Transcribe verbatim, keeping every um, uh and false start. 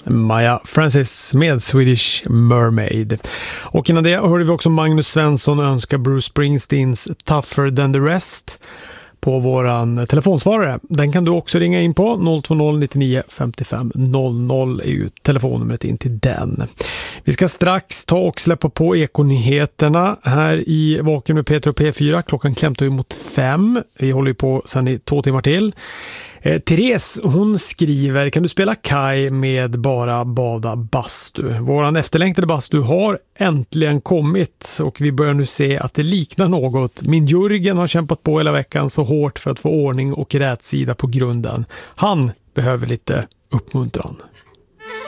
Maja Francis med Swedish Mermaid. Och innan det hörde vi också Magnus Svensson önska Bruce Springsteens Tougher Than The Rest på våran telefonsvarare. Den kan du också ringa in på. noll två noll nittionio femtiofem noll noll är ju telefonnumret in till den. Vi ska strax ta och släppa på Ekonyheterna här i Vaken med Peter och P fyra. Klockan klämtar ju mot fem. Vi håller ju på sedan i två timmar till. Eh, Therese, hon skriver: kan du spela Kai med bara bada bastu? Våran efterlängtade bastu har äntligen kommit och vi börjar nu se att det liknar något. Min Jürgen har kämpat på hela veckan så hårt för att få ordning och rätsida på grunden. Han behöver lite uppmuntran.